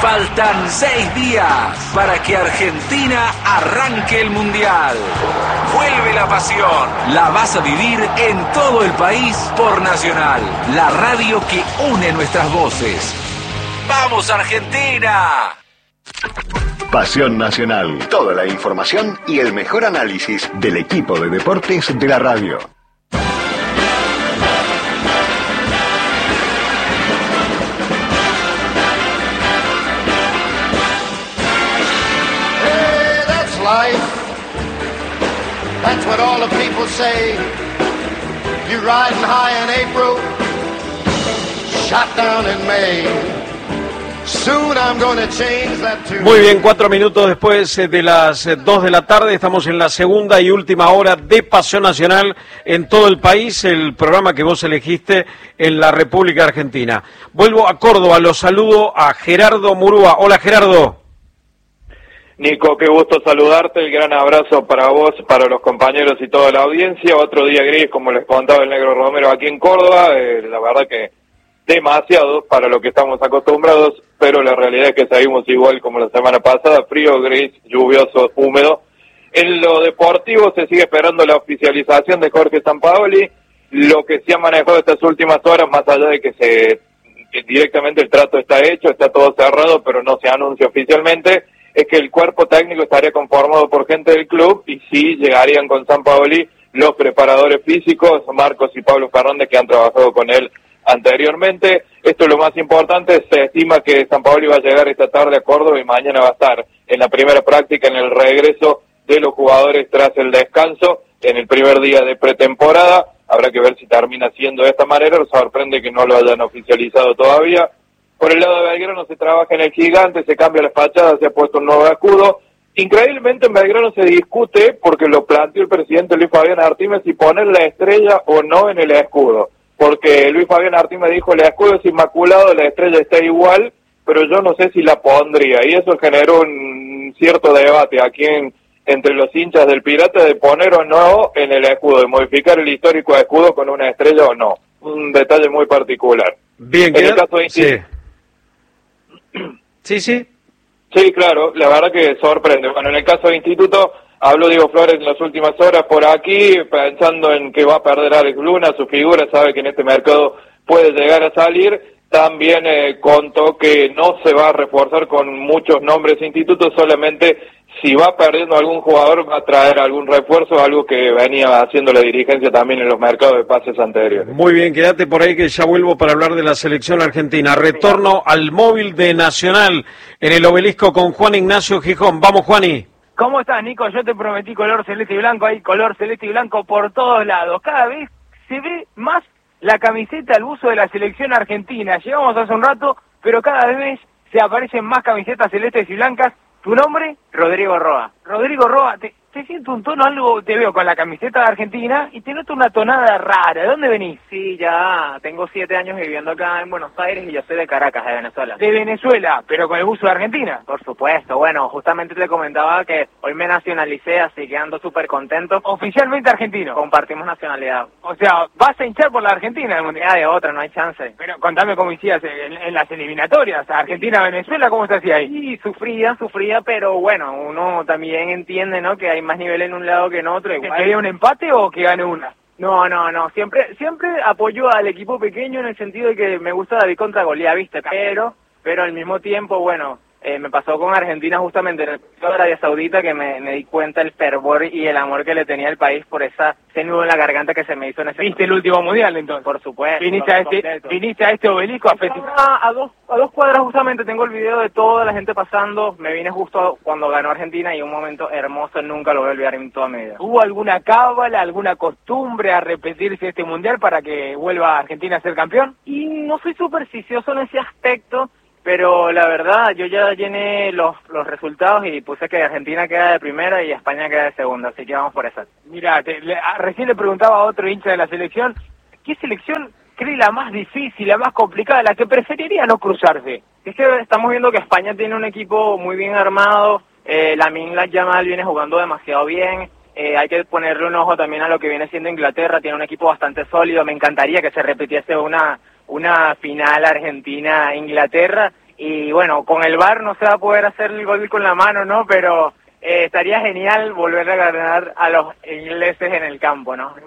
Faltan 6 días para que Argentina arranque el Mundial. Vuelve la pasión. La vas a vivir en todo el país por Nacional, la radio que une nuestras voces. ¡Vamos, Argentina! Pasión Nacional. Toda la información y el mejor análisis del equipo de deportes de la radio. Life. That's what all the people say. You riding high in April, shot down in May. Soon I'm gonna change that too. Muy bien, 4 minutos después de las 2 de la tarde, estamos en la segunda y última hora de Pasión Nacional en todo el país, el programa que vos elegiste en la República Argentina. Vuelvo a Córdoba, los saludo a Gerardo Murúa. Hola, Gerardo. Nico, qué gusto saludarte, el gran abrazo para vos, para los compañeros y toda la audiencia. Otro día gris, como les contaba el Negro Romero aquí en Córdoba, la verdad que demasiado para lo que estamos acostumbrados, pero la realidad es que seguimos igual como la semana pasada, frío, gris, lluvioso, húmedo. En lo deportivo se sigue esperando la oficialización de Jorge Sampaoli. Lo que se ha manejado estas últimas horas, más allá de que directamente el trato está hecho, está todo cerrado, pero no se anuncia oficialmente, es que el cuerpo técnico estaría conformado por gente del club y sí llegarían con Sampaoli los preparadores físicos, Marcos y Pablo Fernández, que han trabajado con él anteriormente. Esto es lo más importante, se estima que Sampaoli va a llegar esta tarde a Córdoba y mañana va a estar en la primera práctica, en el regreso de los jugadores tras el descanso, en el primer día de pretemporada. Habrá que ver si termina siendo de esta manera, nos sorprende que no lo hayan oficializado todavía. Por el lado de Belgrano se trabaja en el Gigante, se cambia la fachada, se ha puesto un nuevo escudo. Increíblemente en Belgrano se discute, porque lo planteó el presidente Luis Fabián Artimes, si poner la estrella o no en el escudo. Porque Luis Fabián Artimes dijo, el escudo es inmaculado, la estrella está igual, pero yo no sé si la pondría. Y eso generó un cierto debate aquí entre los hinchas del Pirata de poner o no en el escudo, de modificar el histórico escudo con una estrella o no. Un detalle muy particular. Bien, en el caso de Sí. Sí, claro, la verdad que sorprende. Bueno, en el caso de Instituto, habló Diego Flores en las últimas horas por aquí, pensando en que va a perder Alex Luna, su figura, sabe que en este mercado puede llegar a salir. También contó que no se va a reforzar con muchos nombres Instituto, solamente si va perdiendo algún jugador va a traer algún refuerzo, algo que venía haciendo la dirigencia también en los mercados de pases anteriores. Muy bien, quédate por ahí que ya vuelvo para hablar de la selección argentina. Retorno al móvil de Nacional en el Obelisco con Juan Ignacio Gijón. Vamos, Juani. ¿Cómo estás, Nico? Yo te prometí color celeste y blanco, hay color celeste y blanco por todos lados. Cada vez se ve más la camiseta, el buzo de la selección argentina. Llegamos hace un rato, pero cada vez se aparecen más camisetas celestes y blancas. ¿Tu nombre? Rodrigo Roa. Rodrigo Roa, te siento un tono algo, te veo con la camiseta de Argentina y te noto una tonada rara. ¿De dónde venís? Sí, ya tengo 7 años viviendo acá en Buenos Aires y yo soy de Caracas, de Venezuela. De Venezuela, pero con el buzo de Argentina. Por supuesto, bueno, justamente te comentaba que hoy me nacionalicé, así que ando súper contento. Oficialmente argentino. Compartimos nacionalidad. O sea, vas a hinchar por la Argentina. Ya de otra, no hay chance. Pero contame cómo hicías en las eliminatorias, Argentina-Venezuela, ¿cómo se hacía ahí? Sí, sufría, pero bueno, uno también entiende, ¿no?, que hay más nivel en un lado que en otro. ¿Que haya un empate o que gane una? No, siempre apoyo al equipo pequeño en el sentido de que me gusta David contra Goliat, ¿viste? Pero al mismo tiempo, bueno, me pasó con Argentina justamente en el partido de Arabia Saudita que me di cuenta el fervor y el amor que le tenía el país por ese nudo en la garganta que se me hizo en ese... ¿Viste el último mundial entonces? Por supuesto. ¿Viniste a este obelisco a festejar? A dos cuadras justamente tengo el video de toda la gente pasando. Me vine justo cuando ganó Argentina y un momento hermoso, nunca lo voy a olvidar en toda mi vida. ¿Hubo alguna cábala, alguna costumbre a repetirse este mundial para que vuelva Argentina a ser campeón? Y no soy supersticioso en ese aspecto, pero la verdad, yo ya llené los resultados y puse que Argentina queda de primera y España queda de segunda, así que vamos por esa. Mira, recién le preguntaba a otro hincha de la selección, ¿qué selección cree la más difícil, la más complicada, la que preferiría no cruzarse? Es que estamos viendo que España tiene un equipo muy bien armado, Lamine Yamal viene jugando demasiado bien, hay que ponerle un ojo también a lo que viene siendo Inglaterra, tiene un equipo bastante sólido, me encantaría que se repitiese una final Argentina-Inglaterra, y bueno, con el VAR no se va a poder hacer el gol con la mano, ¿no? Pero estaría genial volver a ganar a los ingleses en el campo, ¿no?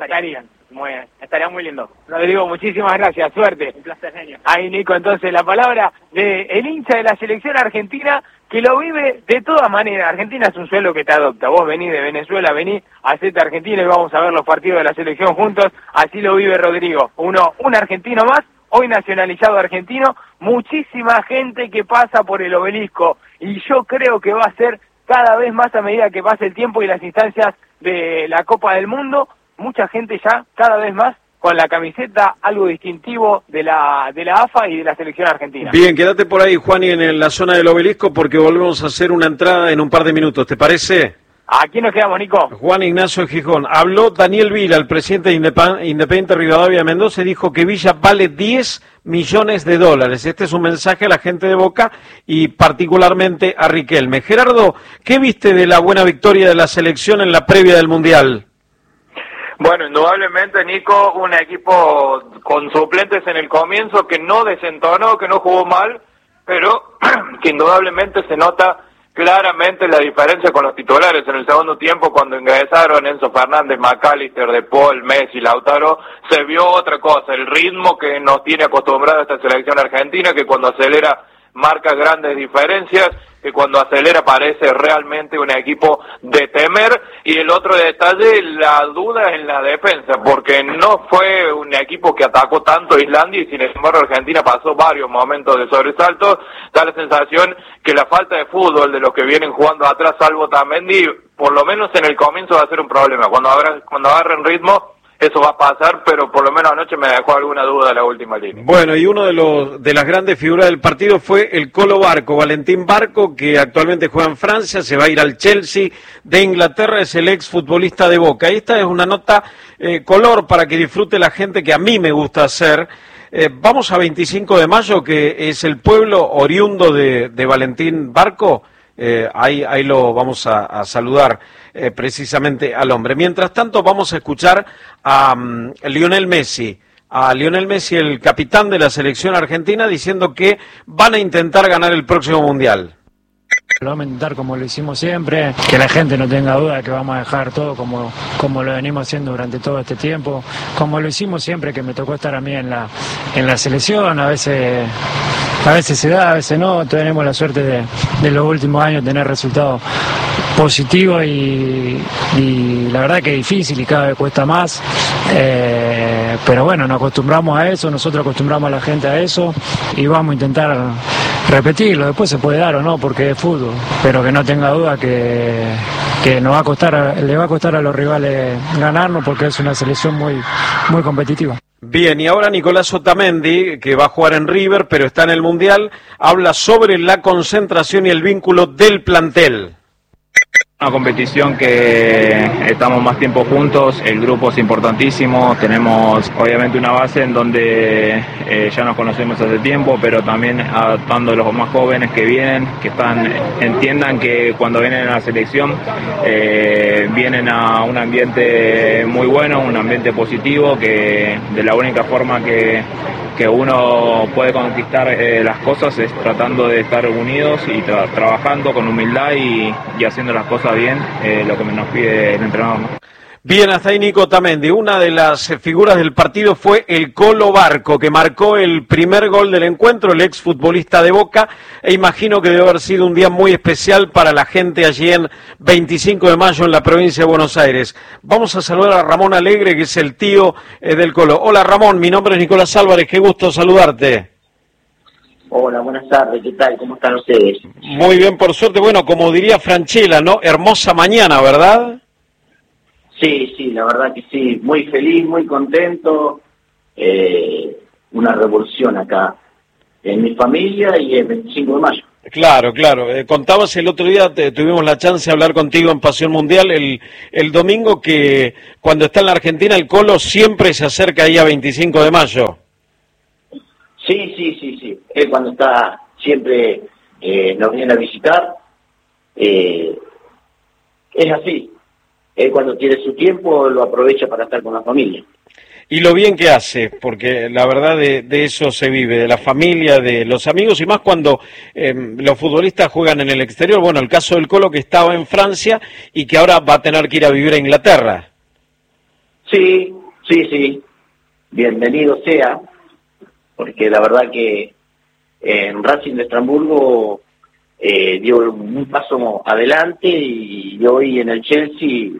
Estaría muy lindo. Rodrigo, muchísimas gracias, suerte. Un placer, genio. Ahí, Nico, entonces la palabra de el hincha de la selección argentina, que lo vive de todas maneras. Argentina es un suelo que te adopta. Vos venís de Venezuela, venís, hacete Argentina y vamos a ver los partidos de la selección juntos. Así lo vive Rodrigo. Un argentino más, hoy nacionalizado argentino. Muchísima gente que pasa por el obelisco. Y yo creo que va a ser cada vez más a medida que pase el tiempo y las instancias de la Copa del Mundo. Mucha gente ya cada vez más con la camiseta, algo distintivo de la AFA y de la selección argentina. Bien, quédate por ahí, Juani, en la zona del obelisco, porque volvemos a hacer una entrada en un par de minutos, ¿te parece? Aquí nos quedamos, Nico. Juan Ignacio Gijón. Habló Daniel Vila, el presidente de Independiente Rivadavia Mendoza, y dijo que Villa vale 10 millones de dólares. Este es un mensaje a la gente de Boca y particularmente a Riquelme. Gerardo, ¿qué viste de la buena victoria de la selección en la previa del Mundial? Bueno, indudablemente, Nico, un equipo con suplentes en el comienzo que no desentonó, que no jugó mal, pero que indudablemente se nota claramente la diferencia con los titulares en el segundo tiempo. Cuando ingresaron Enzo Fernández, McAllister, De Paul, Messi, Lautaro, se vio otra cosa, el ritmo que nos tiene acostumbrado esta selección argentina, que cuando acelera marca grandes diferencias, que cuando acelera parece realmente un equipo de temer. Y el otro detalle, la duda en la defensa, porque no fue un equipo que atacó tanto a Islandia y sin embargo Argentina pasó varios momentos de sobresalto. Da la sensación que la falta de fútbol de los que vienen jugando atrás, salvo Tamendi, por lo menos en el comienzo va a ser un problema. Cuando agarren ritmo, eso va a pasar, pero por lo menos anoche me dejó alguna duda la última línea. Bueno, y uno de las grandes figuras del partido fue el Colo Barco, Valentín Barco, que actualmente juega en Francia, se va a ir al Chelsea de Inglaterra, es el ex futbolista de Boca. Esta es una nota color para que disfrute la gente, que a mí me gusta hacer. Vamos a 25 de mayo, que es el pueblo oriundo de Valentín Barco. Ahí lo vamos a saludar precisamente al hombre. Mientras tanto, vamos a escuchar a Lionel Messi, el capitán de la selección argentina, diciendo que van a intentar ganar el próximo Mundial. Lo vamos a intentar como lo hicimos siempre, que la gente no tenga duda de que vamos a dejar todo como lo venimos haciendo durante todo este tiempo, como lo hicimos siempre que me tocó estar a mí en la selección. A veces se da, a veces no. Tenemos la suerte de los últimos años tener resultados positivos y la verdad que es difícil y cada vez cuesta más, pero bueno, nos acostumbramos a eso, nosotros acostumbramos a la gente a eso y vamos a intentar repetirlo. Después se puede dar o no porque es fútbol, pero que no tenga duda que le va a costar a los rivales ganarnos, porque es una selección muy, muy competitiva. Bien, y ahora Nicolás Otamendi, que va a jugar en River, pero está en el Mundial, habla sobre la concentración y el vínculo del plantel. Una competición que estamos más tiempo juntos, el grupo es importantísimo, tenemos obviamente una base en donde ya nos conocemos hace tiempo, pero también adaptando a los más jóvenes que vienen, que entiendan que cuando vienen a la selección vienen a un ambiente muy bueno, un ambiente positivo, que de la única forma que uno puede conquistar las cosas es tratando de estar unidos y trabajando con humildad y haciendo las cosas bien, lo que nos pide el entrenador, ¿no? Bien, hasta ahí Nico Otamendi. Una de las figuras del partido fue el Colo Barco, que marcó el primer gol del encuentro, el ex futbolista de Boca, e imagino que debe haber sido un día muy especial para la gente allí en 25 de mayo en la provincia de Buenos Aires. Vamos a saludar a Ramón Alegre, que es el tío del Colo. Hola Ramón, mi nombre es Nicolás Álvarez, qué gusto saludarte. Hola, buenas tardes, ¿qué tal? ¿Cómo están ustedes? Muy bien, por suerte. Bueno, como diría Franchella, ¿no? Hermosa mañana, ¿verdad? Sí, la verdad que sí. Muy feliz, muy contento. Una revolución acá en mi familia y el 25 de mayo. Claro. Contabas el otro día, tuvimos la chance de hablar contigo en Pasión Mundial, el domingo, que cuando está en la Argentina el Colo siempre se acerca ahí a 25 de mayo. Sí. Él cuando está siempre nos viene a visitar. Es así. Él cuando tiene su tiempo lo aprovecha para estar con la familia. y lo bien que hace, porque la verdad de eso se vive, de la familia, de los amigos, y más cuando los futbolistas juegan en el exterior. Bueno, el caso del Colo, que estaba en Francia y que ahora va a tener que ir a vivir a Inglaterra. Sí, bienvenido sea, porque la verdad que en Racing de Estrasburgo dio un paso adelante, y hoy en el Chelsea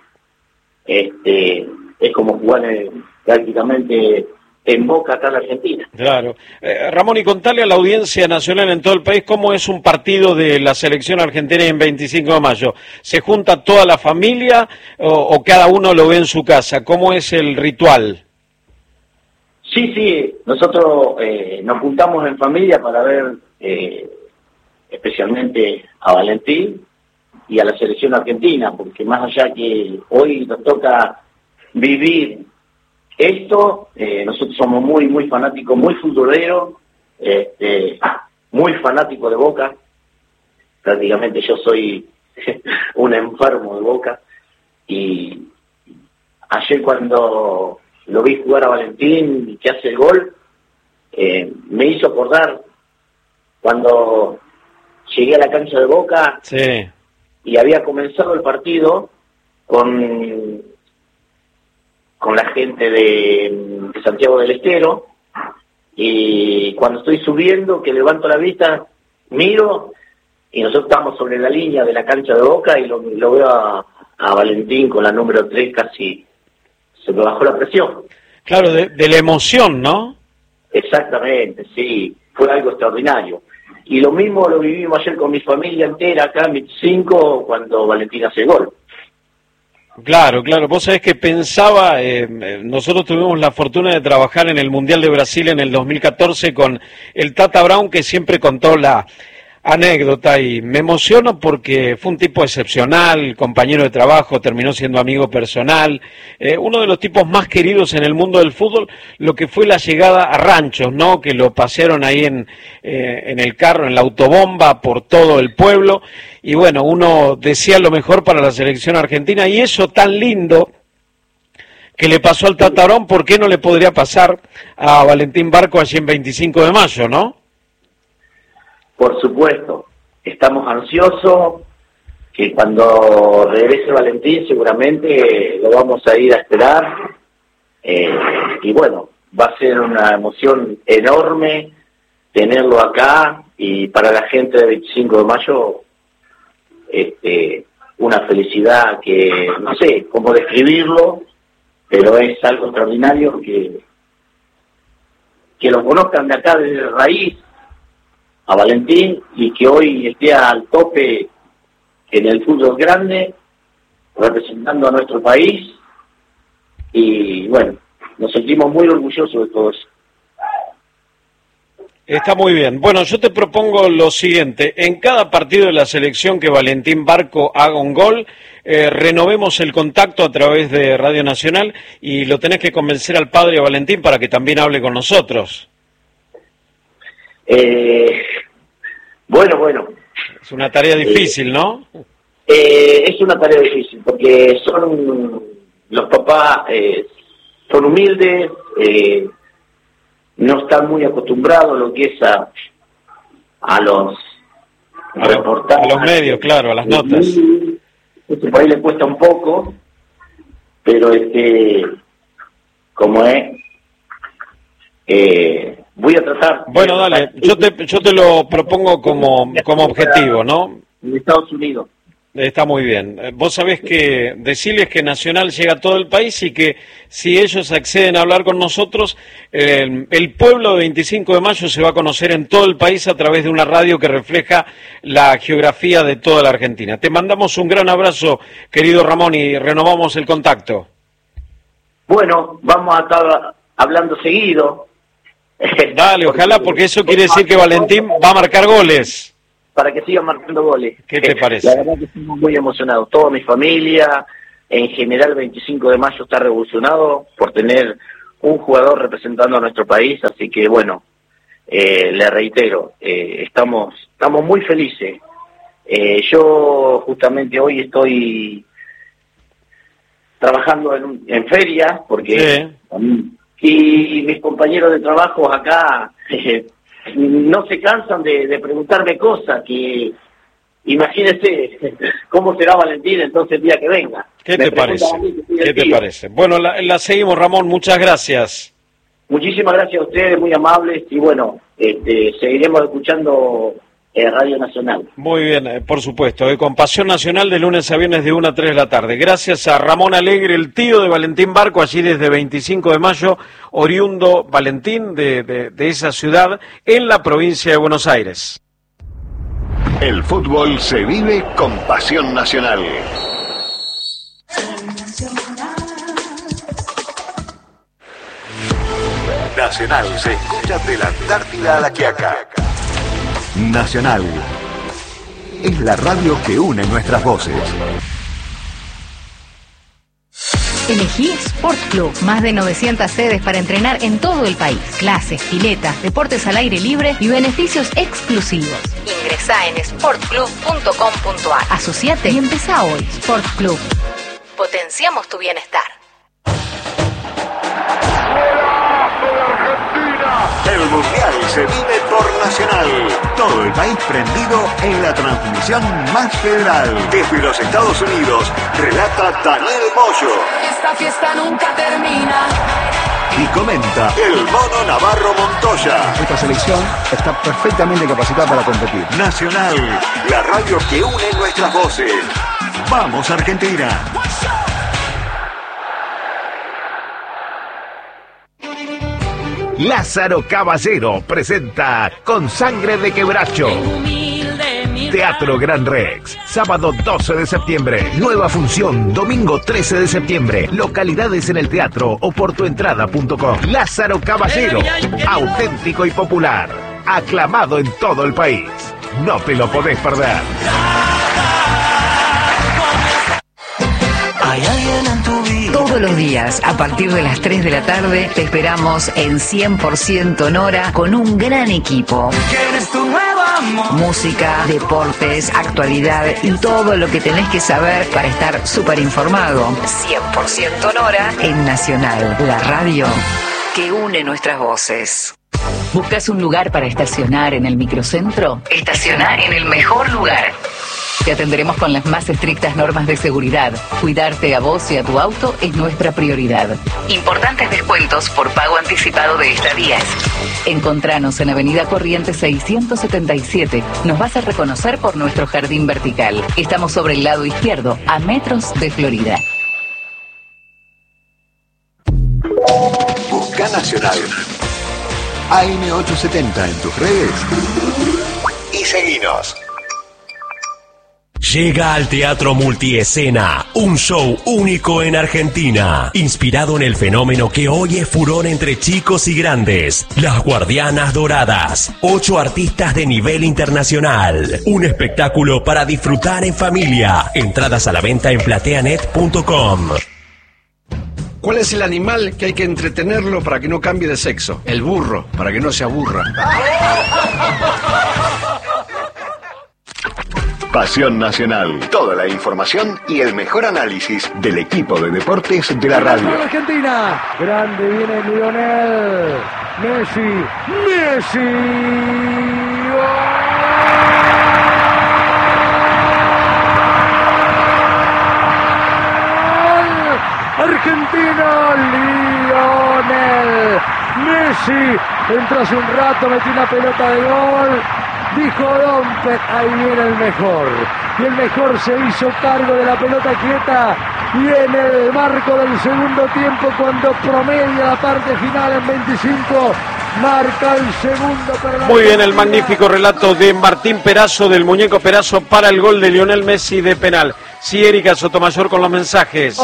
es como jugar prácticamente en Boca acá en la Argentina. Claro. Ramón, y contale a la audiencia nacional en todo el país cómo es un partido de la selección argentina en 25 de mayo. ¿Se junta toda la familia o cada uno lo ve en su casa? ¿Cómo es el ritual? Sí, nosotros nos juntamos en familia para ver especialmente a Valentín y a la selección argentina, porque más allá que hoy nos toca vivir esto, nosotros somos muy fanáticos, muy futboleros, muy fanáticos de Boca. Prácticamente yo soy un enfermo de Boca, y ayer cuando lo vi jugar a Valentín y que hace el gol, me hizo acordar cuando llegué a la cancha de Boca. Sí. Y había comenzado el partido con la gente de Santiago del Estero, y cuando estoy subiendo, que levanto la vista, miro, y nosotros estamos sobre la línea de la cancha de Boca, y lo veo a Valentín con la número 3, casi se me bajó la presión. Claro, de la emoción, ¿no? Exactamente, sí, fue algo extraordinario. Y lo mismo lo vivimos ayer con mi familia entera acá en 25, cuando Valentín hace gol. Claro, vos sabés que pensaba, nosotros tuvimos la fortuna de trabajar en el Mundial de Brasil en el 2014 con el Tata Brown, que siempre contó la anécdota, y me emociono porque fue un tipo excepcional, compañero de trabajo, terminó siendo amigo personal, uno de los tipos más queridos en el mundo del fútbol, lo que fue la llegada a Ranchos, ¿no? Que lo pasearon ahí en el carro, en la autobomba, por todo el pueblo, y bueno, uno decía lo mejor para la selección argentina, y eso tan lindo que le pasó al Tata Brown, ¿por qué no le podría pasar a Valentín Barco allí en 25 de mayo, no? Por supuesto, estamos ansiosos, que cuando regrese Valentín seguramente lo vamos a ir a esperar, y bueno, va a ser una emoción enorme tenerlo acá, y para la gente de 25 de mayo, una felicidad que no sé cómo describirlo, pero es algo extraordinario que lo conozcan de acá desde raíz a Valentín, y que hoy esté al tope en el fútbol grande, representando a nuestro país, y bueno, nos sentimos muy orgullosos de todo eso. Está muy bien. Bueno, yo te propongo lo siguiente: en cada partido de la selección que Valentín Barco haga un gol, renovemos el contacto a través de Radio Nacional, y lo tenés que convencer al padre Valentín para que también hable con nosotros. Bueno. Es una tarea difícil, ¿no? Es una tarea difícil, porque los papás son humildes, no están muy acostumbrados a lo que es a los reportajes. A los medios, claro, a las notas. Por ahí les cuesta un poco, pero como es, voy a tratar. Bueno, dale, yo te lo propongo como objetivo, ¿no? En Estados Unidos. Está muy bien. Vos sabés que decirles que Nacional llega a todo el país, y que si ellos acceden a hablar con nosotros, el pueblo de 25 de mayo se va a conocer en todo el país a través de una radio que refleja la geografía de toda la Argentina. Te mandamos un gran abrazo, querido Ramón, y renovamos el contacto. Bueno, vamos a estar hablando seguido. Dale, ojalá, porque eso quiere decir que Valentín va a marcar goles. Para que sigan marcando goles. ¿Qué te parece? La verdad que estamos muy emocionados. Toda mi familia, en general, 25 de mayo está revolucionado por tener un jugador representando a nuestro país. Así que, bueno, le reitero, estamos muy felices. Yo justamente hoy estoy trabajando en feria, porque y mis compañeros de trabajo acá no se cansan de preguntarme cosas que imagínese cómo será Valentín entonces el día que venga. ¿Qué te parece? ¿Qué te parece? Bueno, la seguimos, Ramón, muchas gracias. Muchísimas gracias a ustedes, muy amables, y bueno, seguiremos escuchando Radio Nacional. Muy bien, por supuesto, con Pasión Nacional de lunes a viernes de 1 a 3 de la tarde. Gracias a Ramón Alegre, el tío de Valentín Barco, allí desde 25 de mayo, oriundo Valentín de esa ciudad en la provincia de Buenos Aires. El fútbol se vive con Pasión Nacional. Nacional se escucha de la Antártida a la Quiaca. Nacional es la radio que une nuestras voces. Elegí Sport Club, más de 900 sedes para entrenar en todo el país. Clases, piletas, deportes al aire libre y beneficios exclusivos. Ingresá en sportclub.com.ar. Asociate y empezá hoy. Sport Club. Potenciamos tu bienestar. El Mundial se vive por Nacional. Todo el país prendido en la transmisión más federal. Desde los Estados Unidos, relata Daniel Moyo. Esta fiesta nunca termina. Y comenta el Mono Navarro Montoya. Esta selección está perfectamente capacitada para competir. Nacional, la radio que une nuestras voces. ¡Vamos, Argentina! Lázaro Caballero presenta Con Sangre de Quebracho. Teatro Gran Rex, sábado 12 de septiembre. Nueva función, domingo 13 de septiembre. Localidades en el teatro o por tuentrada.com. Lázaro Caballero, auténtico y popular. Aclamado en todo el país. No te lo podés perder. Hay alguien en tu vida. Todos los días, a partir de las 3 de la tarde, te esperamos en 100% Nora con un gran equipo. ¿Quieres tu nuevo amor? Música, deportes, actualidad y todo lo que tenés que saber para estar súper informado. 100% Nora en Nacional, la radio que une nuestras voces. ¿Buscas un lugar para estacionar en el microcentro? Estacioná en el mejor lugar. Te atenderemos con las más estrictas normas de seguridad. Cuidarte a vos y a tu auto es nuestra prioridad. Importantes descuentos por pago anticipado de estadías. Encontranos en Avenida Corrientes 677. Nos vas a reconocer por nuestro jardín vertical. Estamos sobre el lado izquierdo, a metros de Florida. Busca Nacional. AM870 en tus redes. Y seguinos. Llega al Teatro Multiescena, un show único en Argentina, inspirado en el fenómeno que hoy es furor entre chicos y grandes, Las Guardianas Doradas, 8 artistas de nivel internacional, un espectáculo para disfrutar en familia, entradas a la venta en plateanet.com. ¿Cuál es el animal que hay que entretenerlo para que no cambie de sexo? El burro, para que no se aburra. Pasión Nacional. Toda la información y el mejor análisis del equipo de deportes de la radio. Argentina. Grande viene Lionel. Messi. Argentina, Lionel Messi entró hace un rato, metió una pelota de gol, dijo Dompe, ahí viene el mejor, y el mejor se hizo cargo de la pelota quieta, y en el marco del segundo tiempo, cuando promedia la parte final en 25, marca el segundo. Muy bien, el magnífico relato de Martín Perazo, del muñeco Perazo, para el gol de Lionel Messi de penal. Sí, Erika Sotomayor con los mensajes.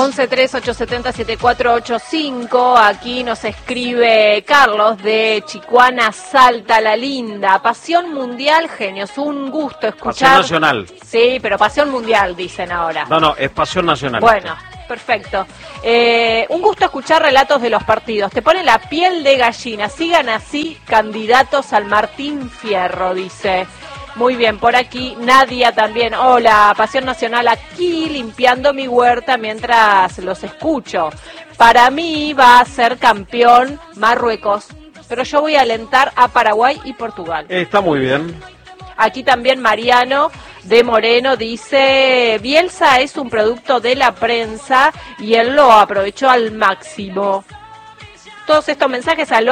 1138707485. Aquí nos escribe Carlos de Chicuana, Salta la Linda. Pasión mundial, genios. Un gusto escuchar. Pasión nacional. Sí, pero pasión mundial dicen ahora. No, es pasión nacional. Bueno, perfecto. Un gusto escuchar relatos de los partidos. Te pone la piel de gallina. Sigan así, candidatos al Martín Fierro, dice. Muy bien, por aquí Nadia también. Hola, Pasión Nacional aquí, limpiando mi huerta mientras los escucho. para mí va a ser campeón Marruecos, pero yo voy a alentar a Paraguay y Portugal. Está muy bien. Aquí también Mariano de Moreno dice, Bielsa es un producto de la prensa y él lo aprovechó al máximo. Todos estos mensajes al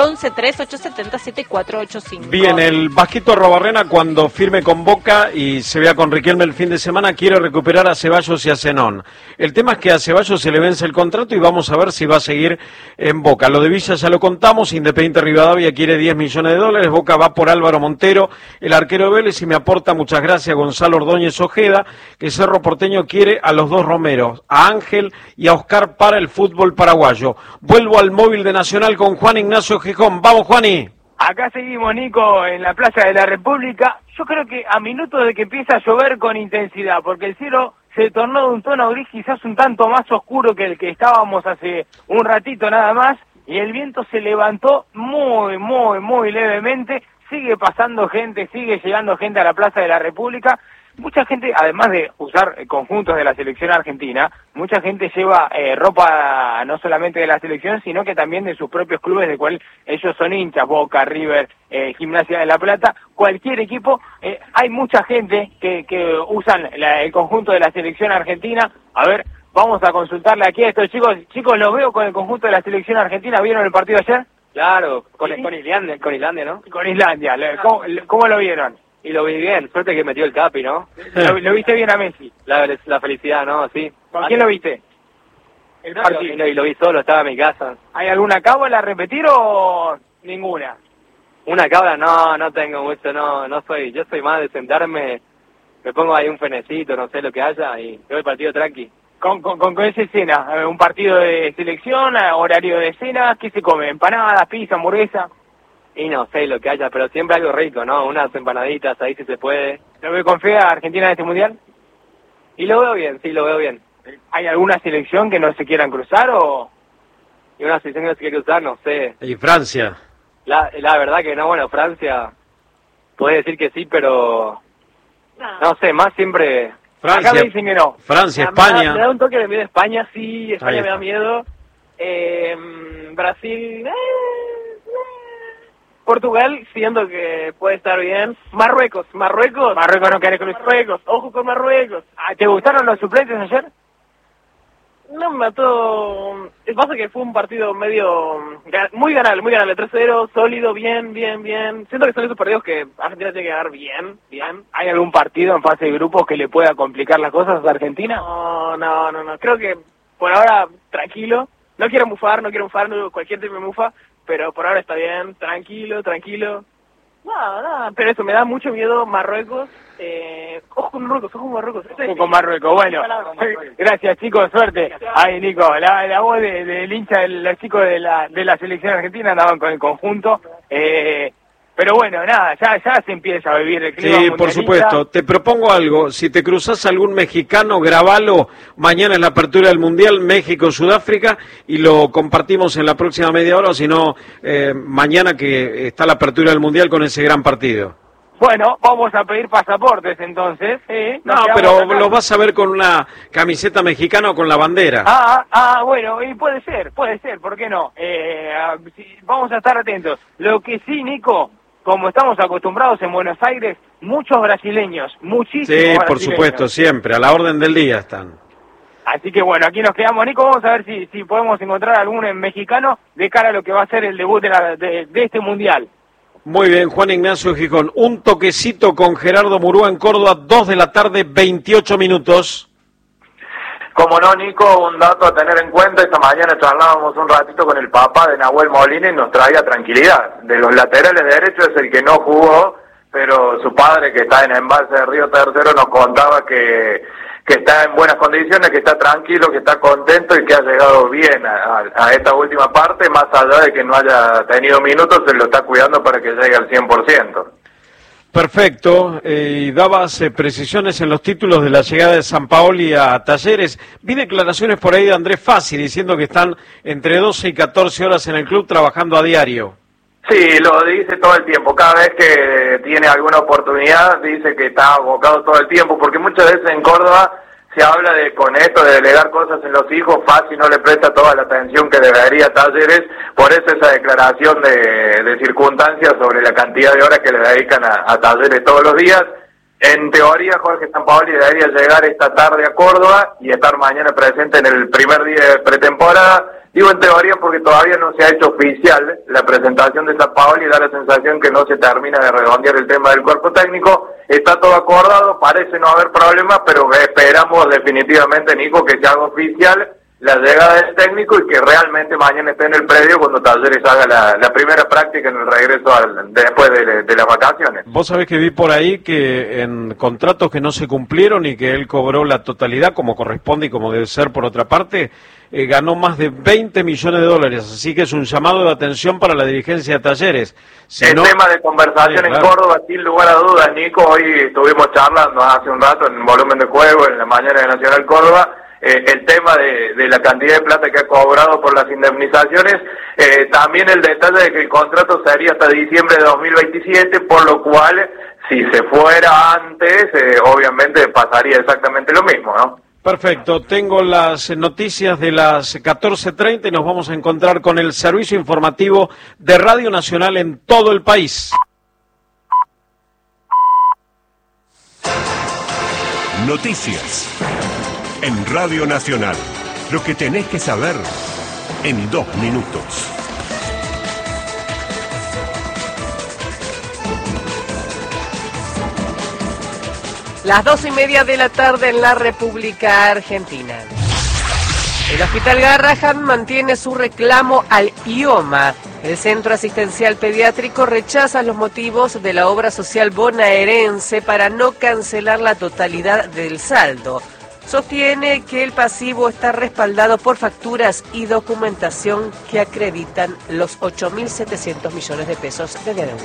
11-3870-7485. Bien, el Vasquito Robarrena cuando firme con Boca y se vea con Riquelme el fin de semana quiere recuperar a Ceballos y a Zenón. El tema es que a Ceballos se le vence el contrato y vamos a ver si va a seguir en Boca. Lo de Villa ya lo contamos, Independiente Rivadavia quiere $10 millones, Boca va por Álvaro Montero, el arquero de Vélez, y me aporta, muchas gracias, Gonzalo Ordóñez Ojeda, que Cerro Porteño quiere a los dos Romeros, a Ángel y a Oscar para el fútbol paraguayo. Vuelvo al móvil de Nacional con Juan Ignacio Gijón. Vamos, Juani. Acá seguimos, Nico, en la Plaza de la República. Yo creo que a minutos de que empieza a llover con intensidad, porque el cielo se tornó de un tono gris quizás un tanto más oscuro que el que estábamos hace un ratito nada más, y el viento se levantó muy levemente. Sigue pasando gente, sigue llegando gente a la Plaza de la República. Mucha gente, además de usar conjuntos de la selección argentina, mucha gente lleva ropa no solamente de la selección, sino que también de sus propios clubes, de cual ellos son hinchas, Boca, River, Gimnasia de La Plata, cualquier equipo. Hay mucha gente que usan el conjunto de la selección argentina. A ver, vamos a consultarle aquí a estos chicos. Chicos, los veo con el conjunto de la selección argentina. ¿Vieron el partido ayer? Claro, con Islandia, ¿no? Con Islandia. ¿Cómo lo vieron? Y lo vi bien, suerte que metió el Capi, ¿no? ¿Lo viste bien a Messi? La felicidad, ¿no? Sí. ¿Con quién lo viste? El partido. Y lo vi solo, estaba en mi casa. ¿Hay alguna cábala a repetir o ninguna? Una cábala, no tengo mucho, no soy. Yo soy más de sentarme, me pongo ahí un fenecito, no sé lo que haya, y veo el partido tranqui. ¿Con esa cena? ¿Un partido de selección, horario de cena? ¿Qué se come? ¿Empanadas, pizza, hamburguesa? Y no sé lo que haya, pero siempre algo rico, ¿no? Unas empanaditas ahí si se puede. ¿Lo ve con fe a Argentina en este mundial? Y lo veo bien, sí, lo veo bien. ¿Hay alguna selección que no se quieran cruzar o...? Y una selección que no se quiere cruzar, no sé. ¿Y Francia? La verdad que no, bueno, Francia, puede decir que sí, pero... No sé, más siempre... Francia, acá me dicen que no. Francia, España. Me da un toque de miedo España, sí, España me da miedo. Brasil... Portugal, siendo que puede estar bien. Marruecos no quiere cruzar. Ojo con Marruecos. ¿Te gustaron los suplentes ayer? No me mató. Pasa que fue un partido muy ganable, 3-0, sólido, bien. Siento que son esos partidos que Argentina tiene que ganar bien. ¿Hay algún partido en fase de grupos que le pueda complicar las cosas a Argentina? No. Creo que por ahora tranquilo. No quiero mufar, cualquier tipo de mufa. Pero por ahora está bien, tranquilo. Nada, pero eso, me da mucho miedo Marruecos. Ojo con Marruecos. Ojo con Marruecos, bueno. Gracias, chicos, suerte. Ahí, Nico, la voz del hincha de los chicos de la selección argentina andaban con el conjunto. Pero bueno, nada, ya se empieza a vivir el clima mundialista. Por supuesto. Te propongo algo. Si te cruzas algún mexicano, grabalo mañana en la apertura del Mundial, México-Sudáfrica, y lo compartimos en la próxima media hora, o si no, mañana que está la apertura del Mundial con ese gran partido. Bueno, vamos a pedir pasaportes entonces. No, pero lo vas a ver con una camiseta mexicana o con la bandera. Bueno, y puede ser, ¿por qué no? Vamos a estar atentos. Lo que sí, Nico, como estamos acostumbrados en Buenos Aires, muchos brasileños, muchísimos brasileños. Sí, por supuesto, siempre, a la orden del día están. Así que bueno, aquí nos quedamos, Nico, vamos a ver si podemos encontrar algún mexicano de cara a lo que va a ser el debut de este Mundial. Muy bien, Juan Ignacio Gijón. Un toquecito con Gerardo Murúa en Córdoba, 2 de la tarde, 28 minutos. Como no, Nico, un dato a tener en cuenta, esta mañana charlábamos un ratito con el papá de Nahuel Molina y nos traía tranquilidad. De los laterales derechos es el que no jugó, pero su padre, que está en Embalse de Río Tercero, nos contaba que está en buenas condiciones, que está tranquilo, que está contento y que ha llegado bien a esta última parte, más allá de que no haya tenido minutos, se lo está cuidando para que llegue al 100%. Perfecto, y dabas precisiones en los títulos de la llegada de Sampaoli a Talleres. Vi declaraciones por ahí de Andrés Fassi diciendo que están entre 12 y 14 horas en el club trabajando a diario. Sí, lo dice todo el tiempo, cada vez que tiene alguna oportunidad dice que está abocado todo el tiempo, porque muchas veces en Córdoba se habla de con esto de delegar cosas en los hijos, fácil no le presta toda la atención que debería a Talleres, por eso esa declaración de circunstancias sobre la cantidad de horas que le dedican a Talleres todos los días. En teoría, Jorge Sampaoli debería llegar esta tarde a Córdoba y estar mañana presente en el primer día de pretemporada. Digo en teoría porque todavía no se ha hecho oficial la presentación de Sampaoli y da la sensación que no se termina de redondear el tema del cuerpo técnico. Está todo acordado, parece no haber problemas, pero esperamos definitivamente, Nico, que se haga oficial la llegada del técnico y que realmente mañana esté en el predio cuando Talleres haga la primera práctica en el regreso después de las vacaciones. Vos sabés que vi por ahí que en contratos que no se cumplieron y que él cobró la totalidad como corresponde y como debe ser por otra parte, ganó más de 20 millones de dólares, así que es un llamado de atención para la dirigencia de Talleres. Tema de conversación en Córdoba, sin lugar a dudas, Nico. Hoy estuvimos charlando hace un rato en volumen de juego, en la mañana de Nacional Córdoba, el tema de la cantidad de plata que ha cobrado por las indemnizaciones, también el detalle de que el contrato sería hasta diciembre de 2027, por lo cual, si se fuera antes, obviamente pasaría exactamente lo mismo, ¿no? Perfecto, tengo las noticias de las 14:30 y nos vamos a encontrar con el servicio informativo de Radio Nacional en todo el país. Noticias en Radio Nacional. Lo que tenés que saber en 2 minutos. Las 2:30 de la tarde en la República Argentina. El Hospital Garrahan mantiene su reclamo al IOMA. El Centro Asistencial Pediátrico rechaza los motivos de la obra social bonaerense para no cancelar la totalidad del saldo. Sostiene que el pasivo está respaldado por facturas y documentación que acreditan los 8.700 millones de pesos de deuda.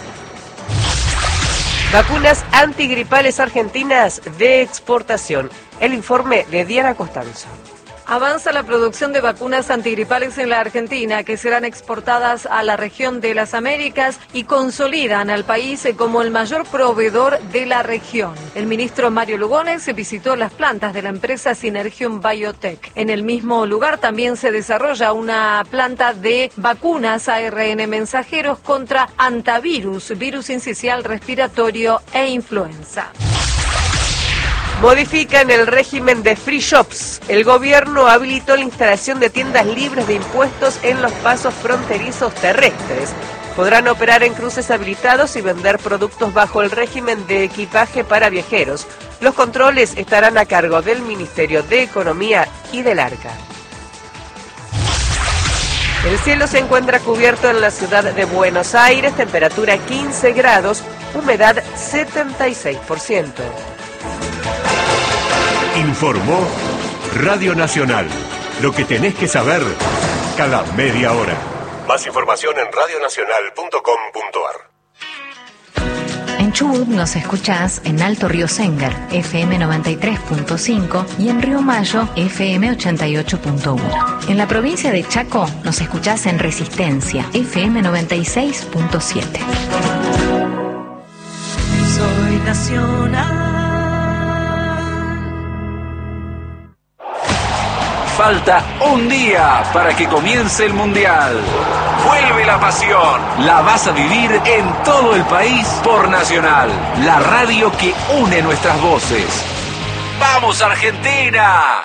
Vacunas antigripales argentinas de exportación. El informe de Diana Costanzo. Avanza la producción de vacunas antigripales en la Argentina, que serán exportadas a la región de las Américas y consolidan al país como el mayor proveedor de la región. El ministro Mario Lugones visitó las plantas de la empresa Synergium Biotech. En el mismo lugar también se desarrolla una planta de vacunas ARN mensajeros contra antivirus, virus incisional respiratorio e influenza. Modifican el régimen de free shops. El gobierno habilitó la instalación de tiendas libres de impuestos en los pasos fronterizos terrestres. Podrán operar en cruces habilitados y vender productos bajo el régimen de equipaje para viajeros. Los controles estarán a cargo del Ministerio de Economía y del Arca. El cielo se encuentra cubierto en la ciudad de Buenos Aires, temperatura 15 grados, humedad 76%. Informó Radio Nacional. Lo que tenés que saber cada media hora. Más información en radionacional.com.ar. En Chubut nos escuchás en Alto Río Sengar, FM 93.5 y en Río Mayo, FM 88.1. En la provincia de Chaco nos escuchás en Resistencia, FM 96.7. Soy nacional. Falta un día para que comience el Mundial. Vuelve la pasión. La vas a vivir en todo el país por Nacional, la radio que une nuestras voces. ¡Vamos, Argentina!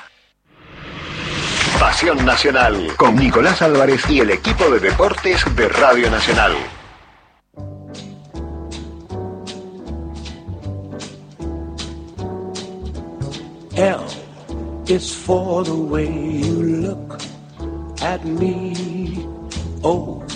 Pasión Nacional, con Nicolás Álvarez y el equipo de deportes de Radio Nacional. It's for the way you look at me. O